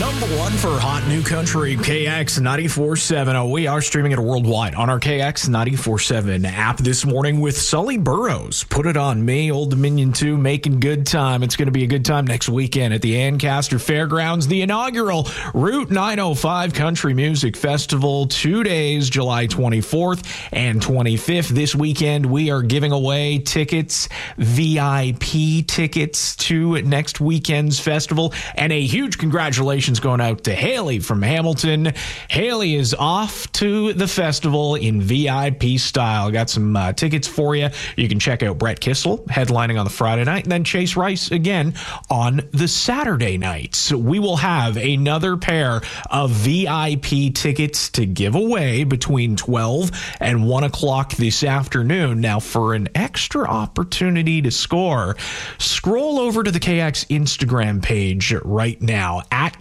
Number one for hot new country, KX 94.7. We are streaming it worldwide on our KX 94.7 app this morning with Sully Burrows. Put It On Me, Old Dominion 2, making good time. It's going to be a good time next weekend at the Ancaster Fairgrounds, the inaugural Route 905 Country Music Festival. 2 days, July 24th and 25th. This weekend, we are giving away tickets, VIP tickets to next weekend's festival. And a huge congratulations going out to Haley from Hamilton. Haley is off to the festival in VIP style. Got some tickets for you. You can check out Brett Kissel headlining on the Friday night, and then Chase Rice again on the Saturday night. So we will have another pair of VIP tickets to give away between 12 and 1 o'clock this afternoon. Now, for an extra opportunity to score, scroll over to the KX Instagram page right now at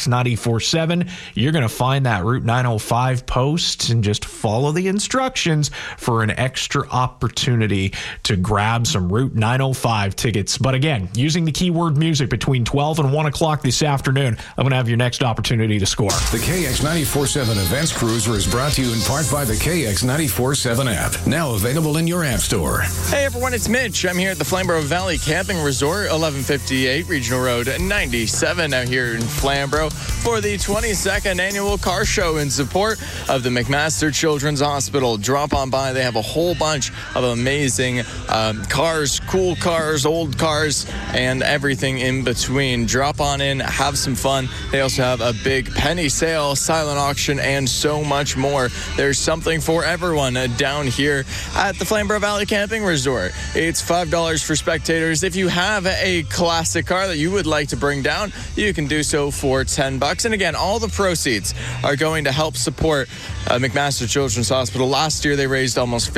KX947. You're going to find that Route 905 post and just follow the instructions for an extra opportunity to grab some Route 905 tickets. But again, using the keyword music between 12 and 1 o'clock this afternoon, I'm going to have your next opportunity to score. The KX 94.7 Events Cruiser is brought to you in part by the KX 94.7 app, now available in your app store. Hey everyone, it's Mitch. I'm here at the Flamborough Valley Camping Resort, 1158 Regional Road 97 out here in Flamborough for the 22nd annual car show in support of the McMaster Children's Hospital. Drop on by. They have a whole bunch of amazing cars, cool cars, old cars, and everything in between. Drop on in, have some fun. They also have a big penny sale, silent auction, and so much more. There's something for everyone down here at the Flamborough Valley Camping Resort. It's $5 for spectators. If you have a classic car that you would like to bring down, you can do so for $10. And again, all the proceeds are going to help support McMaster Children's Hospital. Last year, they raised almost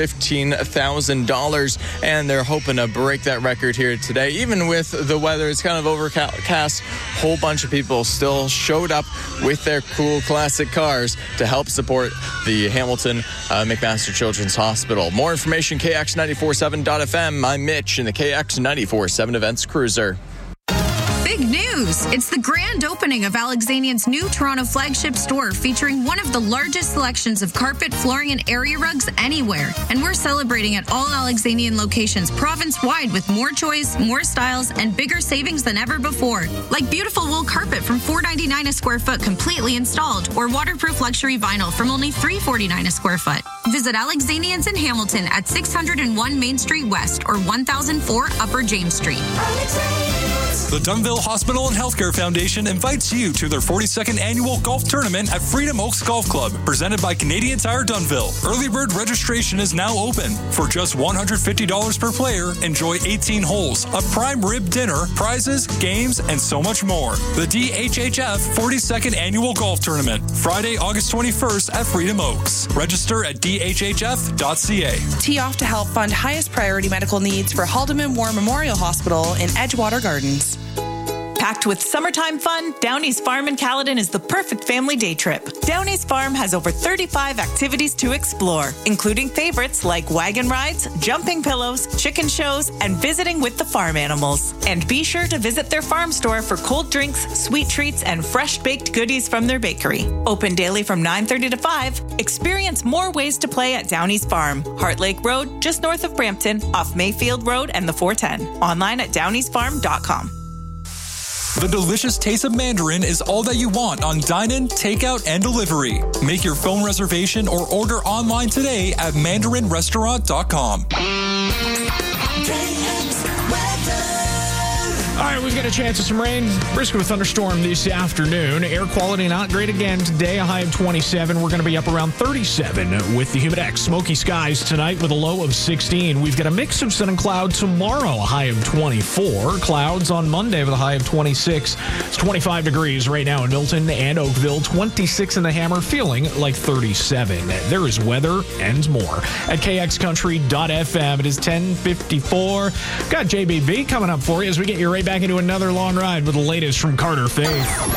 $15,000, and they're hoping to break that record here today. Even with the weather, it's kind of overcast. Whole bunch of people still showed up with their cool classic cars to help support the Hamilton McMaster Children's Hospital. More information, KX947.fm. I'm Mitch in the KX947 Events Cruiser. Big news! It's the grand opening of Alexanian's new Toronto flagship store, featuring one of the largest selections of carpet, flooring, and area rugs anywhere. And we're celebrating at all Alexanian locations province-wide with more choice, more styles, and bigger savings than ever before. Like beautiful wool carpet from $4.99 a square foot completely installed, or waterproof luxury vinyl from only $3.49 a square foot. Visit Alexanian's in Hamilton at 601 Main Street West or 1004 Upper James Street. The Dunnville Hospital and Healthcare Foundation invites you to their 42nd annual golf tournament at Freedom Oaks Golf Club, presented by Canadian Tire Dunnville. Early bird registration is now open. For just $150 per player, enjoy 18 holes, a prime rib dinner, prizes, games, and so much more. The DHHF 42nd Annual Golf Tournament, Friday, August 21st at Freedom Oaks. Register at dhhf.ca. Tee off to help fund highest priority medical needs for Haldeman War Memorial Hospital in Edgewater Gardens. Packed with summertime fun, Downey's Farm in Caledon is the perfect family day trip. Downey's Farm has over 35 activities to explore, including favorites like wagon rides, jumping pillows, chicken shows, and visiting with the farm animals. And be sure to visit their farm store for cold drinks, sweet treats, and fresh baked goodies from their bakery. Open daily from 9:30 to 5. Experience more ways to play at Downey's Farm, Heart Lake Road, just north of Brampton, off Mayfield Road and the 410. Online at downeysfarm.com. The delicious taste of Mandarin is all that you want on dine-in, takeout, and delivery. Make your phone reservation or order online today at mandarinrestaurant.com. All right, we've got a chance of some rain. Brisk with thunderstorm this afternoon. Air quality not great again today. A high of 27. We're going to be up around 37 with the Humidex. Smoky skies tonight with a low of 16. We've got a mix of sun and cloud tomorrow. A high of 24. Clouds on Monday with a high of 26. It's 25 degrees right now in Milton and Oakville. 26 in the Hammer, feeling like 37. There is weather and more at kxcountry.fm. It is 10:54. Got JBB coming up for you as we get you right back into another long ride with the latest from Carter Faith.